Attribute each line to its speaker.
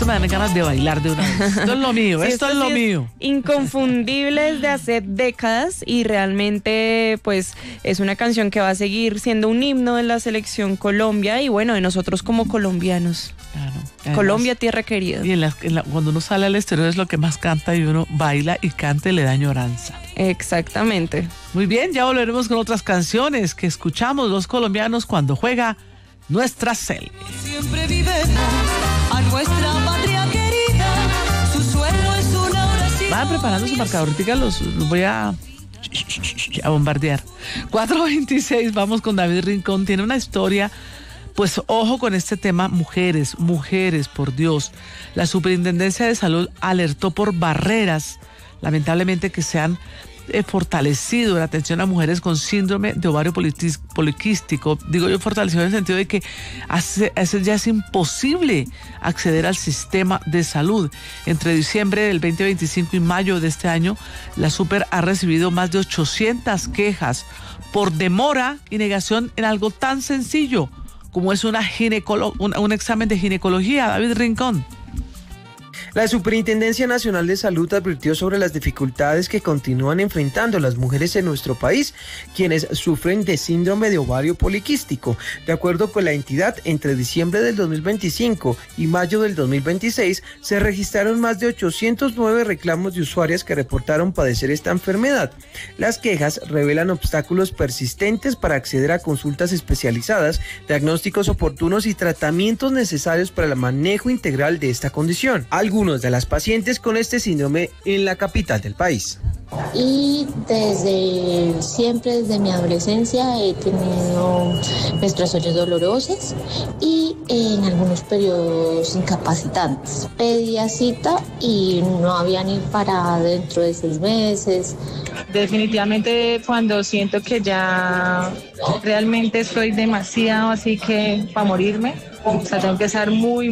Speaker 1: me dan ganas de bailar de una vez. Esto es lo mío,
Speaker 2: Sí,
Speaker 1: esto es lo mío.
Speaker 2: Inconfundible desde hace décadas y realmente pues es una canción que va a seguir siendo un himno de la selección Colombia y bueno, de nosotros como colombianos.
Speaker 1: Claro. Además,
Speaker 2: Colombia, tierra querida.
Speaker 1: Y cuando uno sale al exterior es lo que más canta y uno baila y canta y le da añoranza.
Speaker 2: Exactamente.
Speaker 1: Muy bien, ya volveremos con otras canciones que escuchamos los colombianos cuando juega nuestra Cel.
Speaker 3: Siempre vivemos a nuestra patria querida, su suelo es una oración.
Speaker 1: Van preparando su marcador, los voy a bombardear. 4:26, vamos con David Rincón, tiene una historia. Pues ojo con este tema, mujeres, por Dios. La Superintendencia de Salud alertó por barreras, lamentablemente, que se han fortalecido la atención a mujeres con síndrome de ovario poliquístico. Digo yo fortalecido en el sentido de que ya es imposible acceder al sistema de salud. Entre diciembre del 2025 y mayo de este año, la Super ha recibido más de 800 quejas por demora y negación en algo tan sencillo como es un examen de ginecología. David Rincón.
Speaker 4: La Superintendencia Nacional de Salud advirtió sobre las dificultades que continúan enfrentando las mujeres en nuestro país, quienes sufren de síndrome de ovario poliquístico. De acuerdo con la entidad, entre diciembre del 2025 y mayo del 2026 se registraron más de 809 reclamos de usuarias que reportaron padecer esta enfermedad. Las quejas revelan obstáculos persistentes para acceder a consultas especializadas, diagnósticos oportunos y tratamientos necesarios para el manejo integral de esta condición. Algunos de las pacientes con este síndrome en la capital del país.
Speaker 5: Y siempre desde mi adolescencia he tenido menstruaciones dolorosas y en algunos periodos incapacitantes. Pedía cita y no había ni para dentro de 6 meses.
Speaker 6: Definitivamente cuando siento que ya realmente estoy demasiado así que para morirme, o sea, tengo que estar muy